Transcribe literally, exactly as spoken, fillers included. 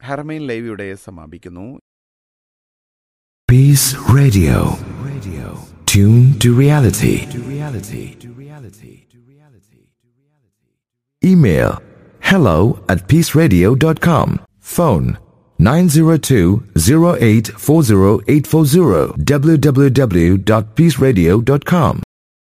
Haramain live ഇവിടെ സമാപിക്കുന്നു. Peace Radio. Radio. Tune to reality. To reality. To reality. To reality. Email hello at peaceradio dot com. Phone nine zero two zero eight four zero eight four zero. w w w dot peaceradio dot com.